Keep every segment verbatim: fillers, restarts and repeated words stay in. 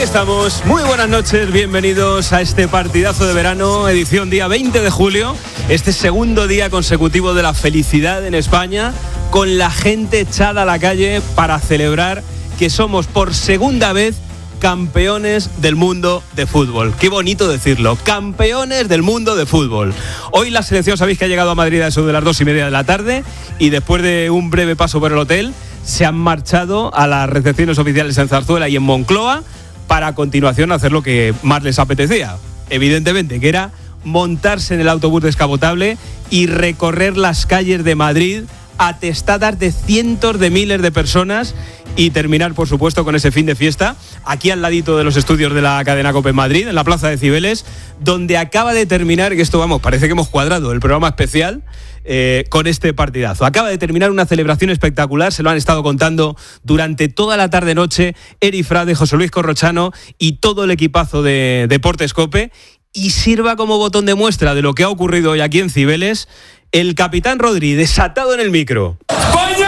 estamos, muy buenas noches, bienvenidos a este partidazo de verano, edición día veinte de julio, este segundo día consecutivo de la felicidad en España, con la gente echada a la calle para celebrar que somos por segunda vez campeones del mundo de fútbol. Qué bonito decirlo, campeones del mundo de fútbol. Hoy la selección, sabéis que ha llegado a Madrid a eso de las dos y media de la tarde y después de un breve paso por el hotel se han marchado a las recepciones oficiales en Zarzuela y en Moncloa para a continuación hacer lo que más les apetecía, evidentemente, que era montarse en el autobús descapotable y recorrer las calles de Madrid atestadas de cientos de miles de personas y terminar, por supuesto, con ese fin de fiesta aquí al ladito de los estudios de la cadena COPE en Madrid, en la Plaza de Cibeles, donde acaba de terminar, y esto, vamos, parece que hemos cuadrado el programa especial eh, con este partidazo. Acaba de terminar una celebración espectacular, se lo han estado contando durante toda la tarde-noche Eri Frade, José Luis Corrochano y todo el equipazo de Deportes COPE, y sirva como botón de muestra de lo que ha ocurrido hoy aquí en Cibeles, el capitán Rodri, desatado en el micro. ¡España!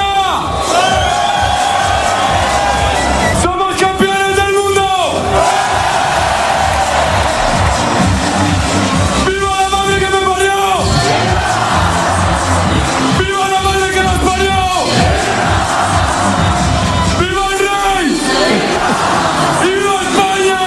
¡Somos campeones del mundo! ¡Viva la madre que me parió! ¡Viva la madre que nos parió! ¡Viva el rey! ¡Viva España!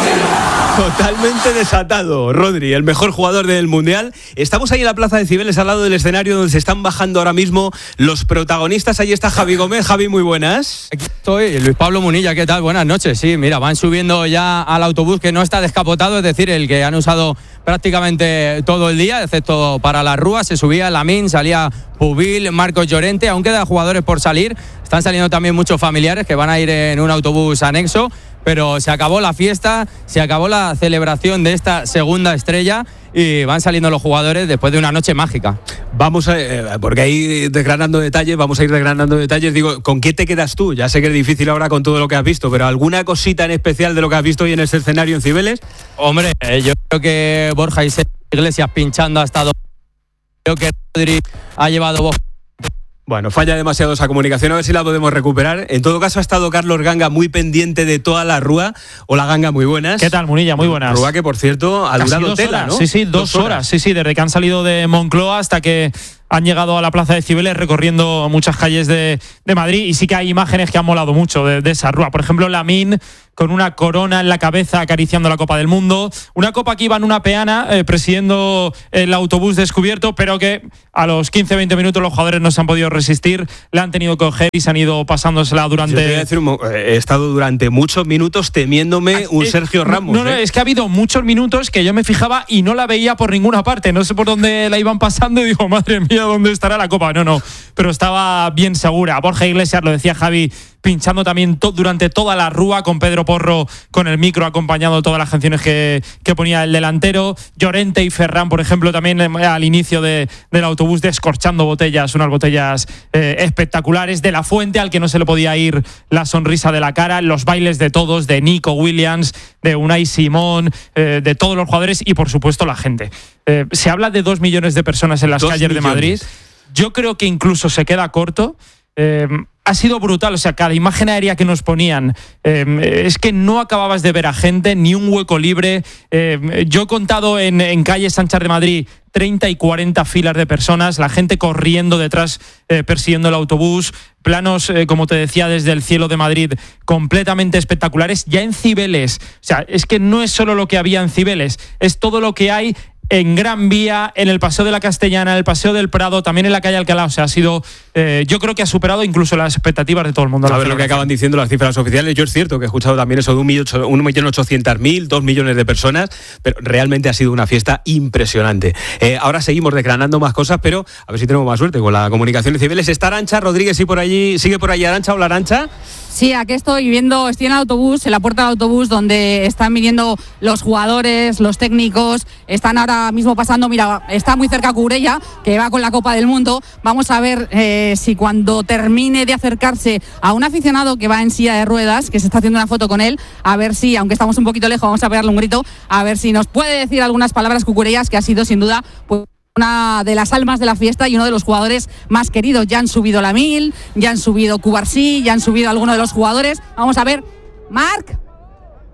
Totalmente desatado, Rodri, el mejor jugador del Mundial. Estamos ahí en la Plaza de Cibeles, al lado del escenario donde se están bajando ahora mismo los protagonistas. Ahí está Javi Gómez. Javi, muy buenas. Aquí estoy, Luis Pablo Munilla, ¿qué tal? Buenas noches. Sí, mira, van subiendo ya al autobús que no está descapotado, es decir, el que han usado prácticamente todo el día, excepto para las rúas. Se subía Lamine, salía Pubil, Marcos Llorente, aún quedan jugadores por salir. Están saliendo también muchos familiares que van a ir en un autobús anexo. Pero se acabó la fiesta, se acabó la celebración de esta segunda estrella y van saliendo los jugadores después de una noche mágica. Vamos a, eh, porque ahí desgranando detalles, vamos a ir desgranando detalles. Digo, ¿con qué te quedas tú? Ya sé que es difícil ahora con todo lo que has visto, pero ¿alguna cosita en especial de lo que has visto hoy en este escenario en Cibeles? Hombre, eh, yo creo que Borja Iglesias pinchando ha estado. Creo que Rodri ha llevado voz. Bueno, falla demasiado esa comunicación, a ver si la podemos recuperar. En todo caso, ha estado Carlos Ganga muy pendiente de toda la rúa. Hola, Ganga, muy buenas. ¿Qué tal, Munilla? Muy buenas. Rúa que, por cierto, ha Casi durado dos tela, horas. ¿no? Sí, sí, dos, dos horas. horas. Sí, sí, desde que han salido de Moncloa hasta que han llegado a la Plaza de Cibeles recorriendo muchas calles de, de Madrid. Y sí que hay imágenes que han molado mucho de, de esa rúa. Por ejemplo, Lamine con una corona en la cabeza acariciando la Copa del Mundo. Una copa que iba en una peana eh, presidiendo el autobús descubierto, pero que a los quince veinte minutos los jugadores no se han podido resistir. La han tenido que coger y se han ido pasándosela durante... Yo te voy a decir, he estado durante muchos minutos temiéndome un eh, Sergio Ramos. No, no, ¿eh? es que ha habido muchos minutos que yo me fijaba y no la veía por ninguna parte. No sé por dónde la iban pasando y digo, madre mía, ¿dónde estará la copa? No, no, pero estaba bien segura. Borja Iglesias, lo decía Javi, pinchando también to- durante toda la rúa, con Pedro Porro con el micro acompañando todas las canciones que, que ponía el delantero. Llorente y Ferran, por ejemplo, también eh, al inicio de, del autobús descorchando botellas, unas botellas eh, espectaculares. De la Fuente, al que no se le podía ir la sonrisa de la cara. Los bailes de todos, de Nico Williams, de Unai Simón, eh, de todos los jugadores y, por supuesto, la gente. Eh, se habla de dos millones de personas en las Dos calles millones. de Madrid. Yo creo que incluso se queda corto. Eh, ha sido brutal, o sea, cada imagen aérea que nos ponían, eh, es que no acababas de ver a gente, ni un hueco libre. Eh, yo he contado en, en calles anchas de Madrid treinta y cuarenta filas de personas, la gente corriendo detrás, eh, persiguiendo el autobús, planos, eh, como te decía, desde el cielo de Madrid, completamente espectaculares. Ya en Cibeles, o sea, es que no es solo lo que había en Cibeles, es todo lo que hay en Gran Vía, en el Paseo de la Castellana, en el Paseo del Prado, también en la calle Alcalá. O sea, ha sido, eh, yo creo que ha superado incluso las expectativas de todo el mundo. A ver lo que acaban diciendo las cifras oficiales. Yo es cierto que he escuchado también eso de un millón ochocientos mil, dos millones de personas, pero realmente ha sido una fiesta impresionante. Eh, ahora seguimos desgranando más cosas, pero a ver si tenemos más suerte con la comunicación de Cibeles. ¿Está Arantxa Rodríguez y por allí, sigue por allí Arantxa? Hola, Arantxa. Sí, aquí estoy viendo, estoy en el autobús, en la puerta del autobús donde están viniendo los jugadores, los técnicos, están ahora mismo pasando, mira, está muy cerca Cucurella, que va con la Copa del Mundo. Vamos a ver eh, si cuando termine de acercarse a un aficionado que va en silla de ruedas, que se está haciendo una foto con él, a ver si, aunque estamos un poquito lejos, vamos a pegarle un grito, a ver si nos puede decir algunas palabras Cucurellas, que ha sido sin duda pues una de las almas de la fiesta y uno de los jugadores más queridos. Ya han subido Lamine, ya han subido Cubarsí, ya han subido algunos de los jugadores. Vamos a ver, Marc,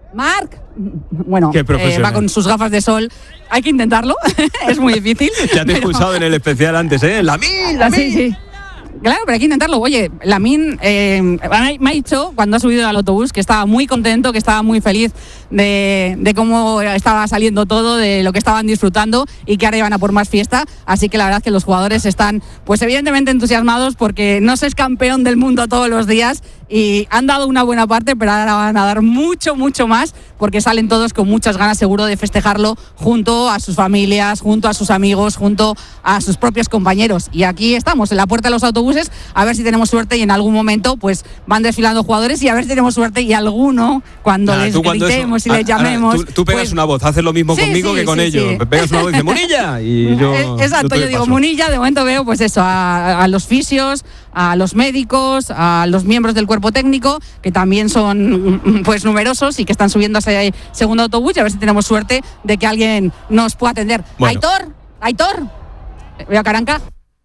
Marc. Bueno, Qué eh, profesional. va con sus gafas de sol. Hay que intentarlo. Es muy difícil. Ya te he pero- expulsado en el especial antes, ¿eh? ¡Lamin, Ah, Lamin! sí, sí. Claro, pero hay que intentarlo. Oye, Lamin eh, me ha dicho cuando ha subido al autobús que estaba muy contento, que estaba muy feliz de, de cómo estaba saliendo todo, de lo que estaban disfrutando y que ahora iban a por más fiesta. Así que la verdad es que los jugadores están, pues evidentemente entusiasmados porque no se es campeón del mundo todos los días y han dado una buena parte, pero ahora van a dar mucho, mucho más porque salen todos con muchas ganas seguro de festejarlo junto a sus familias, junto a sus amigos, junto a sus propios compañeros. Y aquí estamos, en la puerta de los autobuses, a ver si tenemos suerte y en algún momento pues van desfilando jugadores y a ver si tenemos suerte y alguno, cuando Nada, les tú cuando gritemos eso- y les ahora, llamemos... Tú, tú pegas pues, una voz, haces lo mismo Sí, conmigo sí, que con sí, ellos. sí. Pegas una voz y dices ¡Munilla! Y yo. Eh, Exacto, te yo digo, paso. Munilla, de momento veo pues eso, a, a los fisios, a los médicos, a los miembros del cuerpo técnico, que también son pues numerosos y que están subiendo a ese segundo autobús y a ver si tenemos suerte de que alguien nos pueda atender. Bueno. Aitor, Aitor, veo a Caranca.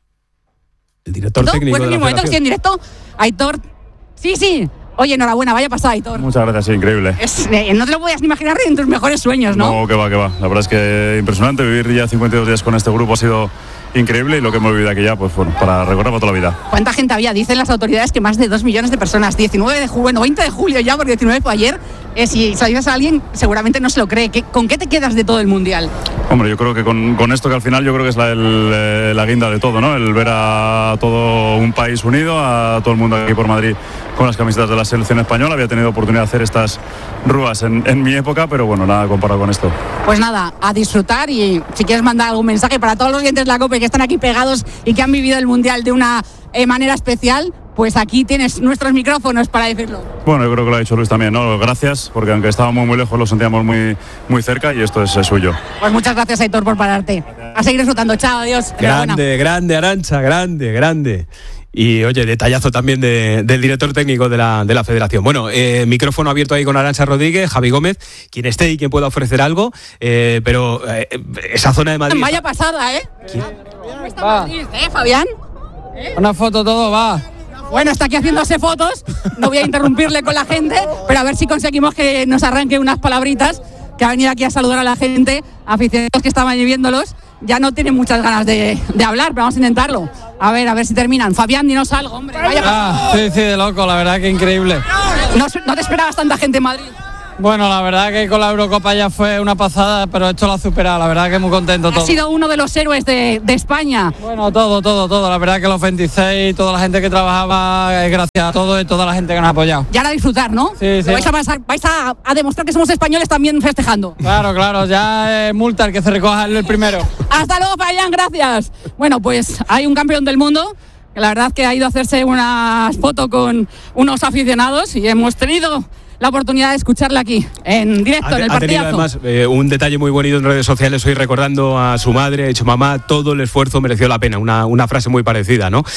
El director ¿No? técnico Pues en de mi la momento que estoy en federación. directo. Aitor, sí, sí. Oye, enhorabuena, vaya pasada, Aitor. Muchas gracias, sí, increíble. Es- eh, no te lo podías ni imaginar en tus mejores sueños, ¿no? No, que va, que va. La verdad es que impresionante. Vivir ya cincuenta y dos días con este grupo ha sido increíble y lo que hemos vivido aquí ya, pues bueno, para recordar para toda la vida. ¿Cuánta gente había? Dicen las autoridades que más de dos millones de personas. diecinueve de julio, bueno, veinte de julio ya, porque diecinueve fue ayer. Eh, si salías a alguien, seguramente no se lo cree. ¿Qué- ¿Con qué te quedas de todo el Mundial? Hombre, yo creo que con, con esto que al final yo creo que es la, el, eh, la guinda de todo, ¿no? El ver a todo un país unido, a todo el mundo aquí por Madrid con las camisetas de la selección española. Había tenido oportunidad de hacer estas rúas en, en mi época, pero bueno, nada comparado con esto. Pues nada, a disfrutar y si quieres mandar algún mensaje para todos los oyentes de la COPE que están aquí pegados y que han vivido el Mundial de una eh, manera especial, pues aquí tienes nuestros micrófonos para decirlo. Bueno, yo creo que lo ha dicho Luis también, ¿no? Gracias, porque aunque estábamos muy lejos lo sentíamos muy, muy cerca y esto es, es suyo. Pues muchas gracias, Aitor, por pararte. A seguir disfrutando. Chao, adiós. Enhorabuena. Grande, grande, Arantxa, grande, grande. Y oye, detallazo también de- del director técnico de la, de la federación. Bueno, eh, micrófono abierto ahí con Arantxa Rodríguez, Javi Gómez, quien esté y quien pueda ofrecer algo, eh, pero eh, esa zona de Madrid... Vaya pasada, ¿eh? ¿Cómo está Madrid, eh, Fabián? Una foto todo, va. Bueno, está aquí haciéndose fotos. No voy a interrumpirle con la gente, pero a ver si conseguimos que nos arranque unas palabritas, que ha venido aquí a saludar a la gente, aficionados que estaban viéndolos. Ya no tienen muchas ganas de, de hablar, pero vamos a intentarlo. A ver, a ver si terminan. Fabián, dinos algo, hombre. Vaya Ah, sí, sí, de loco, la verdad que increíble. no, no te esperabas tanta gente en Madrid. Bueno, la verdad que con la Eurocopa ya fue una pasada, pero esto lo ha superado, la verdad que muy contento todo. Has sido uno de los héroes de, de España. Bueno, todo, todo, todo, la verdad que los veintiséis, toda la gente que trabajaba, es gracias a todo y toda la gente que nos ha apoyado. Y ahora a disfrutar, ¿no? Sí, sí. Lo vais a, pasar- vais a, a demostrar que somos españoles también festejando. Claro, claro, ya es multa el que se recoja el primero. Hasta luego, Fabián, gracias. Bueno, pues hay un campeón del mundo que la verdad que ha ido a hacerse unas fotos con unos aficionados y hemos tenido la oportunidad de escucharla aquí, en directo, Ha, en el ha tenido partidazo. además eh, un detalle muy bonito en redes sociales hoy recordando a su madre, ha dicho mamá, todo el esfuerzo mereció la pena, una, una frase muy parecida, ¿no?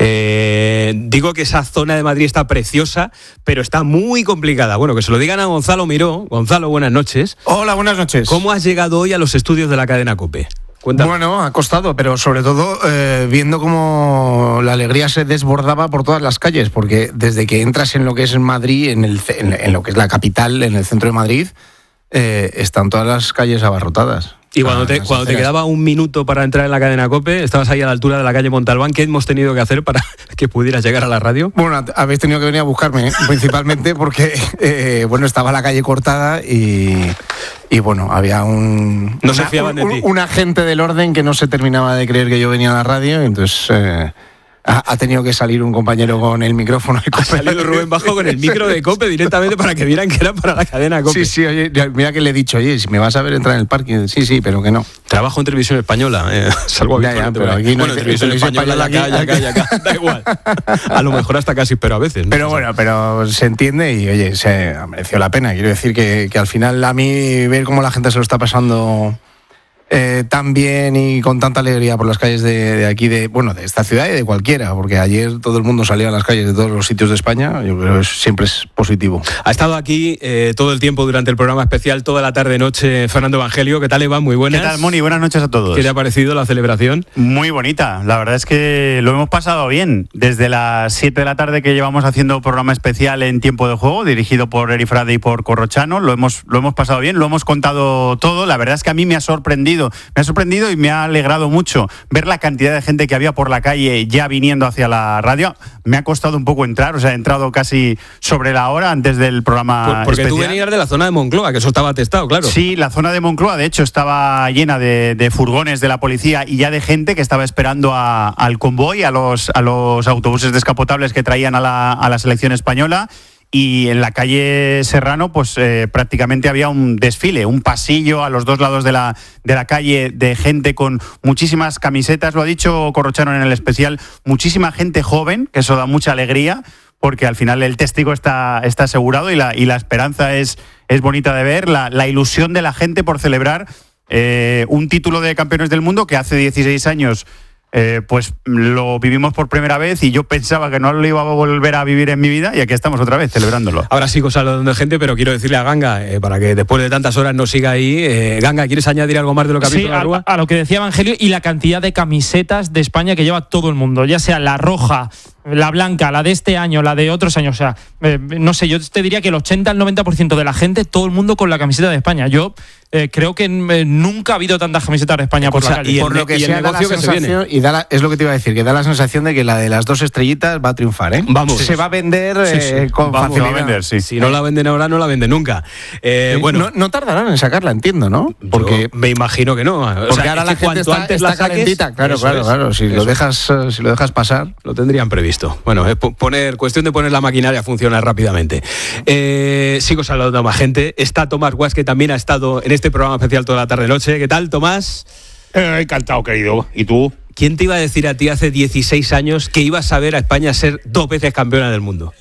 Eh, digo que esa zona de Madrid está preciosa, pero está muy complicada. Bueno, que se lo digan a Gonzalo Miró. Gonzalo, buenas noches. Hola, buenas noches. ¿Cómo has llegado hoy a los estudios de la cadena COPE? Cuéntame. Bueno, ha costado, pero sobre todo eh, viendo cómo la alegría se desbordaba por todas las calles, porque desde que entras en lo que es Madrid, en, el, ce- en, en lo que es la capital, en el centro de Madrid, eh, están todas las calles abarrotadas. Y cuando Ah, te, las cuando te aceras. quedaba un minuto para entrar en la cadena COPE, estabas ahí a la altura de la calle Montalbán. ¿Qué hemos tenido que hacer para que pudieras llegar a la radio? Bueno, habéis tenido que venir a buscarme, ¿eh? Principalmente porque eh, bueno, estaba la calle cortada y, y bueno, había un, No se una- fiaban de un, ti. un agente del orden que no se terminaba de creer que yo venía a la radio, y entonces eh, ha, ha tenido que salir un compañero con el micrófono. de Ha COPE. salido Rubén Bajo con el micro de COPE directamente para que vieran que era para la cadena COPE. Sí, sí, oye, mira que le he dicho, oye, si me vas a ver entrar en el parking, sí, sí, pero que no. Trabajo en televisión española, eh, salvo Ya, habitualmente ya, pero por ahí. aquí no Bueno, hay en televisión televisión española, española acá, aquí. y acá, y acá, da igual. A lo mejor hasta casi, pero a veces. ¿no? Pero bueno, pero se entiende y oye, se mereció la pena. Quiero decir que, que al final a mí ver cómo la gente se lo está pasando eh, tan bien y con tanta alegría por las calles de, de aquí, de bueno, de esta ciudad y de cualquiera, porque ayer todo el mundo salía a las calles de todos los sitios de España. Yo creo que siempre es positivo. Ha estado aquí eh, todo el tiempo durante el programa especial, toda la tarde-noche, Fernando Evangelio. ¿Qué tal, Iván? Muy buenas. ¿Qué tal, Moni? Buenas noches a todos. ¿Qué te ha parecido la celebración? Muy bonita. La verdad es que lo hemos pasado bien. Desde las siete de la tarde que llevamos haciendo programa especial en Tiempo de Juego, dirigido por Eri Frade y por Corrochano, lo hemos, lo hemos pasado bien, lo hemos contado todo. La verdad es que a mí me ha sorprendido. Me ha sorprendido y me ha alegrado mucho ver la cantidad de gente que había por la calle ya viniendo hacia la radio. Me ha costado un poco entrar, o sea, he entrado casi sobre la hora antes del programa Por, porque especial. tú venías de la zona de Moncloa, que eso estaba atestado, claro. Sí, la zona de Moncloa, de hecho, estaba llena de, de furgones de la policía y ya de gente que estaba esperando a, al convoy, a los, a los autobuses descapotables que traían a la, a la selección española. Y en la calle Serrano, pues eh, prácticamente había un desfile, un pasillo a los dos lados de la, de la calle de gente con muchísimas camisetas. Lo ha dicho Corrochano en el especial, muchísima gente joven, que eso da mucha alegría, porque al final el testigo está, está asegurado y la, y la esperanza es, es bonita de ver, la, la ilusión de la gente por celebrar eh, un título de campeones del mundo que hace dieciséis años... Eh, pues lo vivimos por primera vez y yo pensaba que no lo iba a volver a vivir en mi vida y aquí estamos otra vez celebrándolo. Ahora sigo saludando de gente, pero quiero decirle a Ganga, eh, para que después de tantas horas no siga ahí, eh, Ganga, ¿quieres añadir algo más de lo que ha visto Sí, la Rúa? a, a lo que decía Evangelio y la cantidad de camisetas de España que lleva todo el mundo, ya sea la roja, la blanca, la de este año, la de otros años, o sea, eh, no sé, yo te diría que el ochenta al noventa por ciento de la gente, todo el mundo con la camiseta de España. Yo eh, creo que eh, nunca ha habido tantas camisetas de España por O sea, la calle. y el Por lo que y el sea, da la negocio que se sensación, viene. y da la- es lo que te iba a decir, que da la sensación de que la de las dos estrellitas va a triunfar, ¿eh? Vamos. Se va a vender Sí, sí. eh, con Vamos, facilidad. va a vender, sí. Si no la venden ahora, no la venden nunca. Eh, bueno, no, no tardarán en sacarla, entiendo, ¿no? Porque, yo me imagino que no. O porque sea, ahora es la que gente cuanto está, antes está la saques, calentita. Claro, eso claro, es, claro. Si eso lo, es. dejas, eh, si lo dejas pasar. Lo tendrían previsto. Bueno, es po- poner, cuestión de poner la maquinaria a funcionar rápidamente. Eh, sigo saludando a más gente. Está Tomás Guas, que también ha estado en este programa especial toda la tarde-noche. ¿Qué tal, Tomás? Eh, encantado, querido. ¿Y tú? ¿Quién te iba a decir a ti hace dieciséis años que ibas a ver a España ser dos veces campeona del mundo?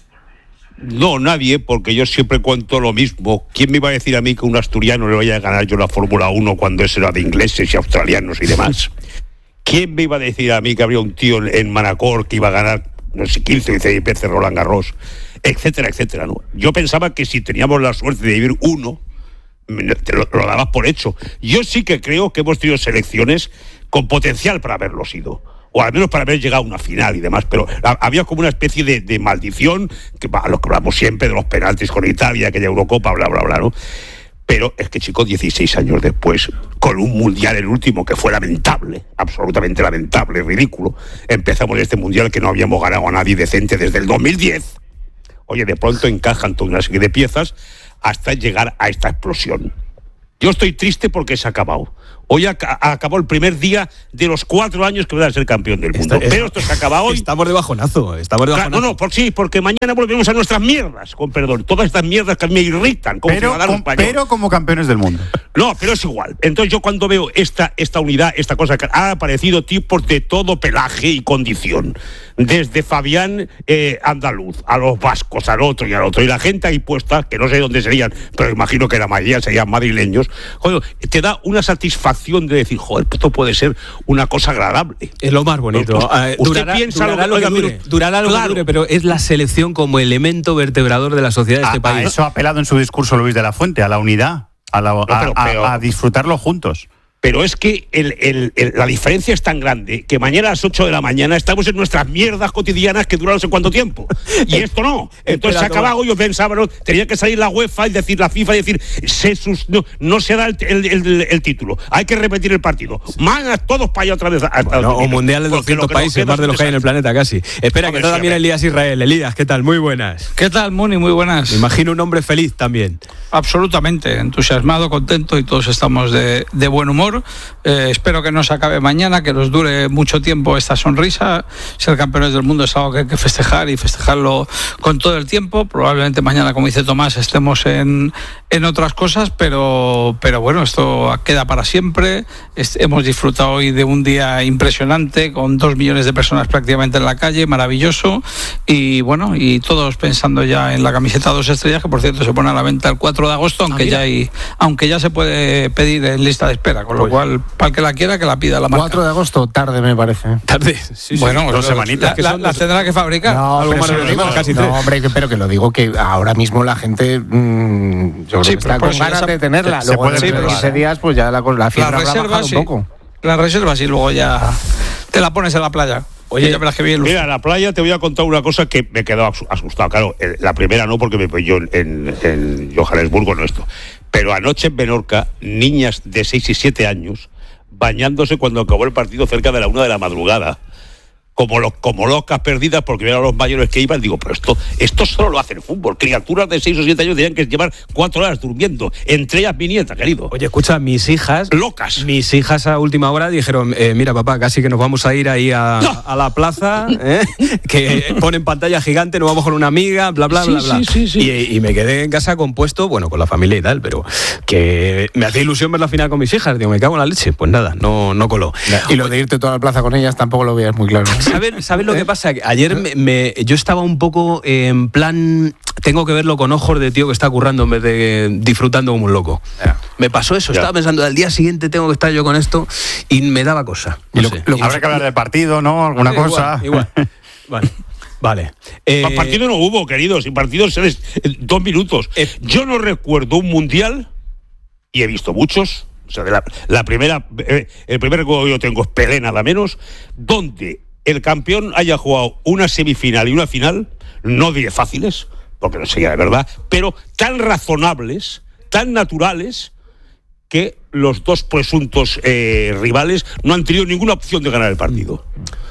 No, nadie, porque yo siempre cuento lo mismo. ¿Quién me iba a decir a mí que un asturiano le vaya a ganar yo la Fórmula uno cuando eso era de ingleses y australianos y demás? ¿Quién me iba a decir a mí que habría un tío en- en Manacor que iba a ganar, no sé, quince o dieciséis veces Roland Garros? Etcétera, etcétera, ¿no? Yo pensaba que si teníamos la suerte de vivir uno, me- te lo, lo dabas por hecho. Yo sí que creo que hemos tenido selecciones con potencial para haberlo sido, o al menos para haber llegado a una final y demás, pero ha- había como una especie de, de maldición, que a lo que hablamos siempre de los penaltis con Italia, aquella Eurocopa, bla, bla, bla, ¿no? Pero es que, chicos, dieciséis años después, con un mundial, el último, que fue lamentable, absolutamente lamentable, ridículo, empezamos este mundial que no habíamos ganado a nadie decente desde el dos mil diez. Oye, de pronto encajan toda una serie de piezas hasta llegar a esta explosión. Yo estoy triste porque se ha acabado. Hoy ac- acabó el primer día de los cuatro años que voy a ser campeón del mundo. Está- Pero esto se acaba hoy. Estamos de bajonazo. Estamos de Claro, bajonazo. no, no, por sí, porque mañana volvemos a nuestras mierdas, con perdón. Todas estas mierdas que a mí me irritan como Pero, ciudadano con- español. pero como campeones del mundo. No, pero es igual. Entonces yo cuando veo esta, esta unidad, esta cosa, que han aparecido tipos de todo pelaje y condición. Desde Fabián eh, andaluz, a los vascos, al otro y al otro. Y la gente ahí puesta, que no sé dónde serían, pero imagino que la mayoría serían madrileños. Joder, te da una satisfacción de decir, joder, esto puede ser una cosa agradable. Es lo más bonito. Usted Eh, durará, piensa durará lo que- lo que oiga, dure, mire, durará lo que claro. dure, pero es la selección como elemento vertebrador de la sociedad de A, este a país. eso ha apelado en su discurso Luis de la Fuente, a la unidad, a, la- a- pero- a- pero- a disfrutarlo juntos. Pero es que el, el, el, la diferencia es tan grande que mañana a las ocho de la mañana estamos en nuestras mierdas cotidianas que duran no sé cuánto tiempo. Y esto no. Entonces se ha Espera, acabado. Yo pensaba, ¿no? Tenía que salir la UEFA y decir la FIFA y decir, se sus, no, no se da el, el, el, el título. Hay que repetir el partido. Mañana todos para allá otra vez. A, Bueno, o mundial de Porque doscientos lo que nos países, queda más de es los que hay en el desastre. planeta casi. Espera, Hombre, que está sí, también a ver. Elías Israel. Elías, ¿qué tal? Muy buenas. ¿Qué tal, Moni? Muy buenas. Me imagino un hombre feliz también. Absolutamente, entusiasmado, contento y todos estamos de, de buen humor. Eh, espero que no se acabe mañana, que nos dure mucho tiempo esta sonrisa. Ser campeones del mundo es algo que hay que festejar y festejarlo con todo el tiempo. Probablemente mañana, como dice Tomás, estemos en, en otras cosas, pero, pero bueno, esto queda para siempre. Es, hemos disfrutado hoy de un día impresionante, con dos millones de personas prácticamente en la calle, maravilloso, y bueno, y todos pensando ya en la camiseta dos estrellas, que por cierto se pone a la venta el cuatro de agosto, aunque, ah, ya, hay, aunque ya se puede pedir en lista de espera, con lo pues, cual, para el que la quiera, que la pida la marca. cuatro de agosto, tarde me parece. Tarde, sí, sí. Bueno, dos semanitas. La, la, las tendrá que fabricar. No, algo pero, más lo digo, casi no hombre, pero que lo digo que ahora mismo la gente mmm, yo creo sí, que está con ganas de tenerla. Se, luego se puede, de sí, quince días pues ya la, la fiebre habrá bajado sí, un poco. Las reservas y luego ya te la pones en la playa. Oye, ya verás que bien. Mira, en la playa te voy a contar una cosa que me he quedado asustado. Claro, la primera no, porque me pilló en, en Johannesburgo, no esto. Pero anoche en Menorca, niñas de seis y siete años bañándose cuando acabó el partido cerca de la una de la madrugada. Como, lo, como locas perdidas porque eran los mayores que iban. Digo, pero esto esto solo lo hace el fútbol. Criaturas de seis o siete años tenían que llevar cuatro horas durmiendo. Entre ellas mi nieta, querido. Oye, escucha, mis hijas... Locas. Mis hijas a última hora dijeron, eh, mira papá, casi que nos vamos a ir ahí a, no. a la plaza, ¿eh? Que ponen pantalla gigante, nos vamos con una amiga, bla, bla, sí, bla, bla. Sí, sí, sí. Y, y me quedé en casa compuesto, bueno, con la familia y tal, pero que me hacía ilusión ver la final con mis hijas. Digo, me cago en la leche. Pues nada, no, no coló. Y lo de irte toda la plaza con ellas tampoco lo veías muy claro. ¿Sabes, ¿sabes lo que pasa? Ayer me, me, yo estaba un poco en plan, tengo que verlo con ojos de tío que está currando en vez de disfrutando como un loco. Yeah. Me pasó eso, yeah. Estaba pensando, al día siguiente tengo que estar yo con esto y me daba cosa. No lo, sé. lo, Habrá que hablar del partido, ¿no? Alguna igual, cosa. Igual. Vale. Vale. Eh, partido no hubo, queridos, sin partido se les, dos minutos. Eh, yo no recuerdo un mundial, y he visto muchos, o sea, de la, la primera, eh, el primer recuerdo que yo tengo es Pelé nada menos, donde el campeón haya jugado una semifinal y una final, no diré fáciles, porque no sería de verdad, pero tan razonables, tan naturales, que los dos presuntos eh, rivales no han tenido ninguna opción de ganar el partido.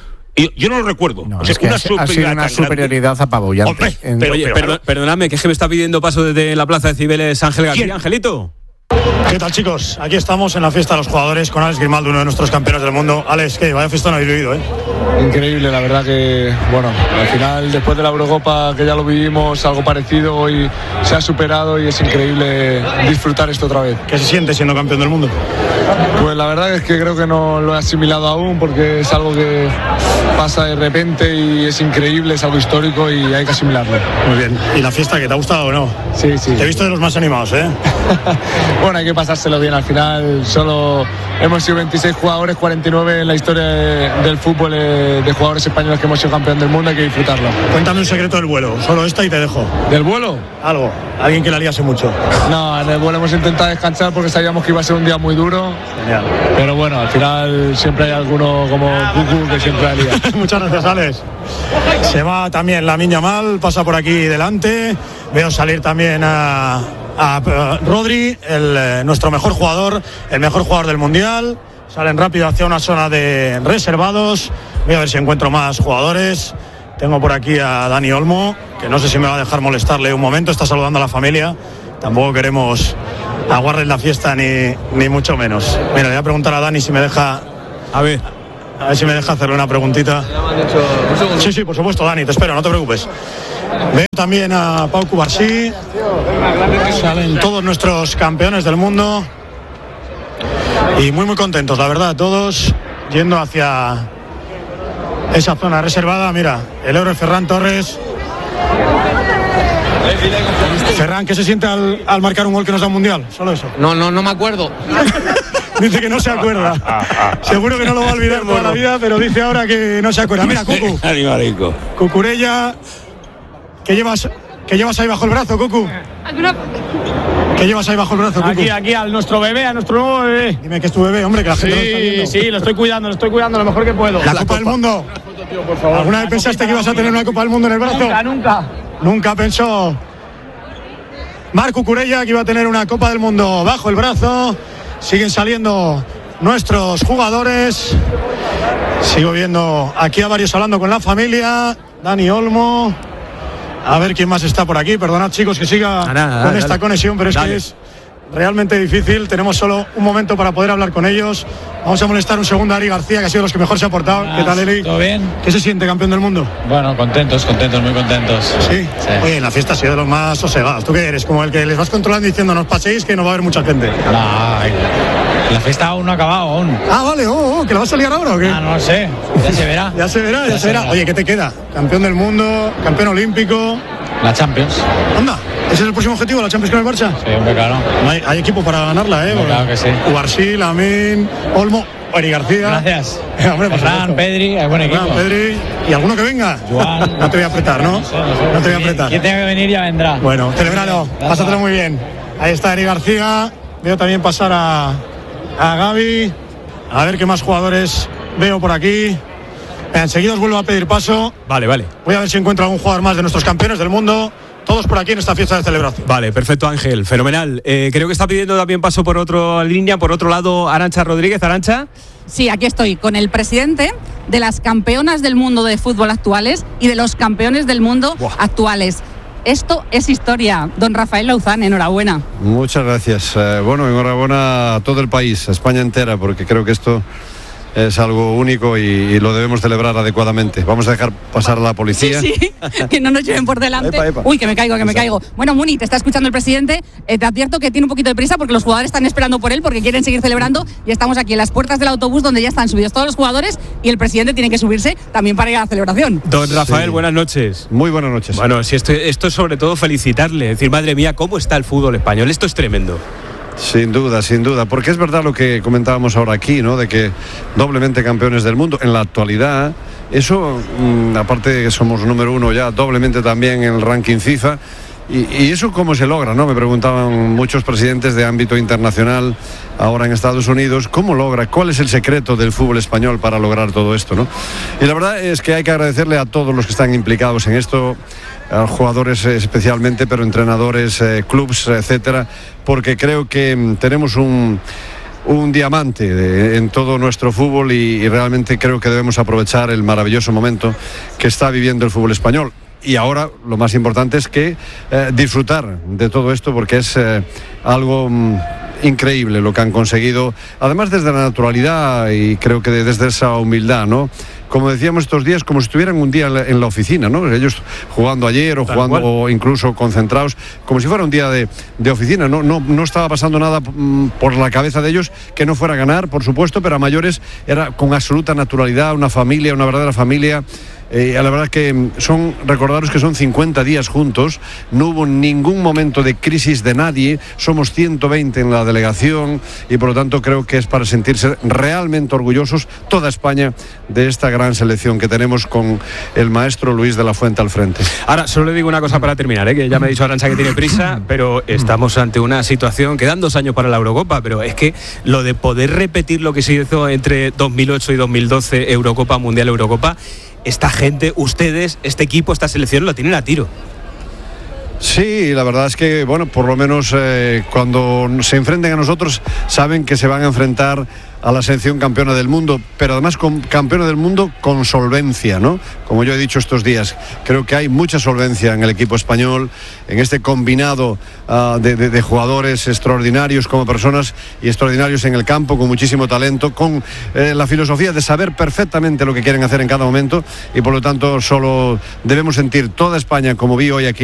Y yo no lo recuerdo. No, o sea, es que una ha, superioridad, ha sido una superioridad apabullante. Hombre, en... pero, Oye, pero, perdón, pero, perdonadme, que es que me está pidiendo paso desde la plaza de Cibeles Ángel García. ¿Quién? Angelito. ¿Qué tal, chicos? Aquí estamos en la fiesta de los jugadores con Alex Grimaldo, uno de nuestros campeones del mundo. Alex, ¿qué? Vaya fiesta no habéis vivido, ¿eh? Increíble, la verdad que, bueno, al final, después de la Eurocopa, que ya lo vivimos, algo parecido, hoy se ha superado y es increíble disfrutar esto otra vez. ¿Qué se siente siendo campeón del mundo? Pues la verdad es que creo que no lo he asimilado aún, porque es algo que pasa de repente y es increíble, es algo histórico y hay que asimilarlo. Muy bien. ¿Y la fiesta, que te ha gustado o no? Sí, sí. Te he visto de los más animados, ¿eh? Bueno, hay que pasárselo bien al final. Solo hemos sido veintiséis jugadores, cuarenta y nueve en la historia del fútbol de jugadores españoles que hemos sido campeón del mundo, hay que disfrutarlo. Cuéntame un secreto del vuelo, solo esta y te dejo. ¿Del vuelo? Algo, alguien que la liase mucho. No, en el vuelo hemos intentado descansar porque sabíamos que iba a ser un día muy duro. Genial. Pero bueno, al final siempre hay alguno como Cucu que siempre la lía. Muchas gracias, Alex. Se va también Lamine Yamal, pasa por aquí delante. Veo salir también a... a Rodri, el, eh, nuestro mejor jugador, el mejor jugador del Mundial. Salen rápido hacia una zona de reservados. Voy a ver si encuentro más jugadores. Tengo por aquí a Dani Olmo, que no sé si me va a dejar molestarle un momento. Está saludando a la familia. Tampoco queremos aguarles la fiesta ni, ni mucho menos. Mira, le voy a preguntar a Dani si me deja... A ver. A ver si me deja hacerle una preguntita. Sí, sí, por supuesto, Dani, te espero, no te preocupes. Veo también a Pau Cubarsí. Salen todos nuestros campeones del mundo. Y muy, muy contentos, la verdad, todos yendo hacia esa zona reservada. Mira, el héroe Ferran Torres. Ferran, ¿qué se siente al, al marcar un gol que nos da un mundial? Solo eso. No, no, no me acuerdo. Dice que no se acuerda. Seguro que no lo va a olvidar toda la vida, pero dice ahora que no se acuerda. Mira, Cucu. Cucurella. ¿Qué llevas, ¿Qué llevas ahí bajo el brazo, Cucu? ¿Qué llevas ahí bajo el brazo, Cucu? Aquí, aquí, a nuestro bebé, a nuestro nuevo bebé. Dime que es tu bebé, hombre, que la gente sí, lo está viendo. Sí, lo estoy cuidando, lo estoy cuidando lo mejor que puedo. ¿La, la Copa, Copa del Mundo? Por favor. ¿Alguna vez pensaste que ibas a tener una Copa del Mundo en el brazo? Nunca, nunca. Nunca pensó Marc Cucurella que iba a tener una Copa del Mundo bajo el brazo. Siguen saliendo nuestros jugadores. Sigo viendo aquí a varios hablando con la familia. Dani Olmo. A ver quién más está por aquí. Perdonad, chicos, que siga ah, nada, con dale, esta dale. conexión, pero es dale. que es realmente difícil. Tenemos solo un momento para poder hablar con ellos. Vamos a molestar un segundo a Eri García, que ha sido de los que mejor se ha portado. Ah, ¿Qué tal, Eri? ¿Todo bien? ¿Qué se siente, campeón del mundo? Bueno, contentos, contentos, muy contentos. ¿Sí? Sí. Oye, la fiesta ha sido de los más sosegados. ¿Tú qué eres? Como el que les vas controlando diciendo no os paséis, que no va a haber mucha gente. No, la fiesta aún no ha acabado aún. Ah, vale, oh, oh, ¿que la vas a liar ahora o qué? Ah, no lo sé, ya se verá. Ya se verá, ya, Ya se verá. verá. Oye, ¿qué te queda? Campeón del mundo, campeón olímpico. La Champions. Anda, ¿ese es el próximo objetivo, la Champions con el Barça? Sí, hombre, claro. No hay, hay equipo para ganarla, ¿eh? Claro que sí. Ubarsí, Lamín, Olmo, Eri García. Gracias. Eh, hombre, por Ferran, supuesto. Pedri, hay buen equipo. Ferran, Pedri, y alguno que venga. Joan. No te voy a apretar, ¿no? No sé, no sé. No te voy a apretar. Quien tenga que venir ya vendrá. Bueno, celebralo, Gracias. pásatelo muy bien. Ahí está Eri García. Veo también pasar a, a Gaby. A ver qué más jugadores veo por aquí. Enseguida os vuelvo a pedir paso. Vale, vale. Voy a ver si encuentro algún jugador más de nuestros campeones del mundo. Todos por aquí en esta fiesta de celebración. Vale, perfecto, Ángel, fenomenal. Eh, creo que está pidiendo también paso por otra línea, por otro lado, Arantxa Rodríguez. Arantxa. Sí, aquí estoy con el presidente de las campeonas del mundo de fútbol actuales y de los campeones del mundo Buah. actuales. Esto es historia. Don Rafael Lauzán, enhorabuena. Muchas gracias. Eh, bueno, enhorabuena a todo el país, a España entera, porque creo que esto es algo único y, y lo debemos celebrar adecuadamente. Vamos a dejar pasar a la policía. Sí, sí, que no nos lleven por delante. Epa, epa. Uy, que me caigo, que me caigo. Bueno, Muni, te está escuchando el presidente. Eh, te advierto que tiene un poquito de prisa porque los jugadores están esperando por él porque quieren seguir celebrando y estamos aquí en las puertas del autobús donde ya están subidos todos los jugadores y el presidente tiene que subirse también para ir a la celebración. Don Rafael, Sí. buenas noches. Muy buenas noches. Bueno, si esto, esto es sobre todo felicitarle, decir, madre mía, ¿cómo está el fútbol español? Esto es tremendo. Sin duda, sin duda, porque es verdad lo que comentábamos ahora aquí, ¿no? De que doblemente campeones del mundo en la actualidad, eso, mmm, aparte de que somos número uno ya, doblemente también en el ranking FIFA. Y, y eso cómo se logra, ¿no? Me preguntaban muchos presidentes de ámbito internacional ahora en Estados Unidos, ¿cómo logra? ¿Cuál es el secreto del fútbol español para lograr todo esto, ¿no? Y la verdad es que hay que agradecerle a todos los que están implicados en esto, a jugadores especialmente, pero entrenadores, eh, clubs, etcétera, porque creo que mm, tenemos un un diamante de, en todo nuestro fútbol y, y realmente creo que debemos aprovechar el maravilloso momento que está viviendo el fútbol español. Y ahora lo más importante es que eh, disfrutar de todo esto porque es eh, algo mm, increíble lo que han conseguido, además desde la naturalidad y creo que desde esa humildad, ¿no? Como decíamos estos días, como si estuvieran un día en la, en la oficina, ¿no? Ellos jugando ayer o Tal jugando cual. o incluso concentrados, como si fuera un día de, de oficina. No, no, no estaba pasando nada mm, por la cabeza de ellos que no fuera a ganar, por supuesto, pero a mayores era con absoluta naturalidad, una familia, una verdadera familia. Eh, la verdad que son, recordaros que son cincuenta días juntos, no hubo ningún momento de crisis de nadie, somos ciento veinte en la delegación y por lo tanto creo que es para sentirse realmente orgullosos toda España de esta gran selección que tenemos con el maestro Luis de la Fuente al frente. Ahora, solo le digo una cosa para terminar, ¿eh? Que ya me ha dicho Arantxa que tiene prisa, pero estamos ante una situación, quedan dos años para la Eurocopa, pero es que lo de poder repetir lo que se hizo entre dos mil ocho y dos mil doce, Eurocopa, Mundial, Eurocopa, esta gente, ustedes, este equipo, esta selección lo tienen a tiro. Sí, la verdad es que, bueno, por lo menos eh, cuando se enfrenten a nosotros saben que se van a enfrentar a la selección campeona del mundo, pero además con, campeona del mundo con solvencia, ¿no? Como yo he dicho estos días, creo que hay mucha solvencia en el equipo español, en este combinado uh, de, de, de jugadores extraordinarios como personas y extraordinarios en el campo, con muchísimo talento, con eh, la filosofía de saber perfectamente lo que quieren hacer en cada momento y por lo tanto solo debemos sentir toda España, como vi hoy aquí